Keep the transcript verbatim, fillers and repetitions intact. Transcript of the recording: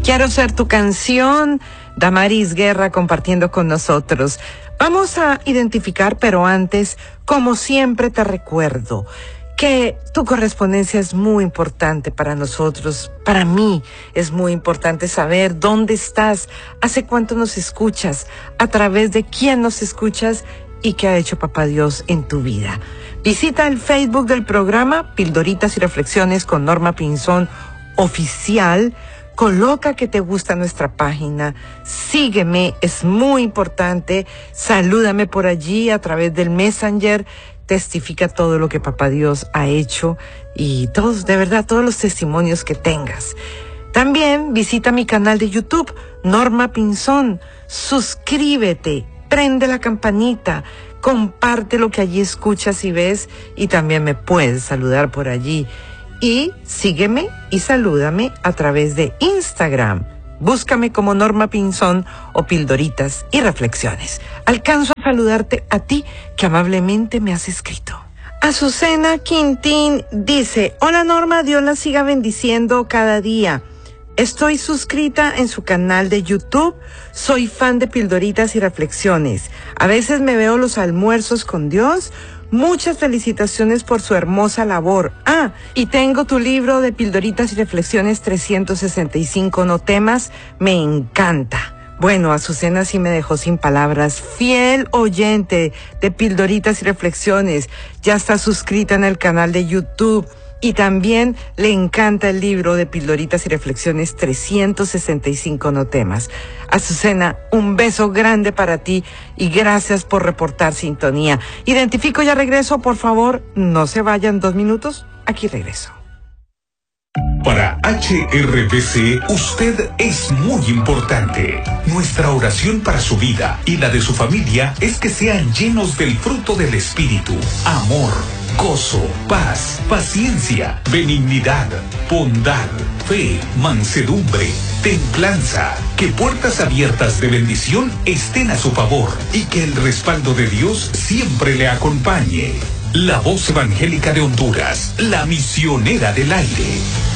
Quiero ser tu canción, Damaris Guerra compartiendo con nosotros. Vamos a identificar, pero antes, como siempre te recuerdo, que tu correspondencia es muy importante para nosotros. Para mí es muy importante saber dónde estás, hace cuánto nos escuchas, a través de quién nos escuchas y qué ha hecho Papá Dios en tu vida. Visita el Facebook del programa Pildoritas y Reflexiones con Norma Pinzón Oficial. Coloca que te gusta nuestra página, sígueme, es muy importante, salúdame por allí a través del Messenger, testifica todo lo que Papá Dios ha hecho y todos, de verdad, todos los testimonios que tengas. También visita mi canal de YouTube, Norma Pinzón, suscríbete, prende la campanita, comparte lo que allí escuchas y ves y también me puedes saludar por allí. Y sígueme y salúdame a través de Instagram. Búscame como Norma Pinzón o Pildoritas y Reflexiones. Alcanzo a saludarte a ti que amablemente me has escrito. Azucena Quintín dice: hola Norma, Dios la siga bendiciendo cada día. Estoy suscrita en su canal de YouTube. Soy fan de Pildoritas y Reflexiones. A veces me veo los almuerzos con Dios. Muchas felicitaciones por su hermosa labor. Ah, y tengo tu libro de Pildoritas y Reflexiones trescientos sesenta y cinco no temas. Me encanta. Bueno, Azucena sí me dejó sin palabras. Fiel oyente de Pildoritas y Reflexiones. Ya está suscrita en el canal de YouTube. Y también le encanta el libro de Pildoritas y Reflexiones trescientos sesenta y cinco no temas. Azucena, un beso grande para ti y gracias por reportar sintonía. Identifico, ya regreso, por favor, no se vayan dos minutos, aquí regreso. Para H R B C, usted es muy importante. Nuestra oración para su vida y la de su familia es que sean llenos del fruto del Espíritu: amor, gozo, paz, paciencia, benignidad, bondad, fe, mansedumbre, templanza. Que puertas abiertas de bendición estén a su favor y que el respaldo de Dios siempre le acompañe. La voz evangélica de Honduras, la misionera del aire.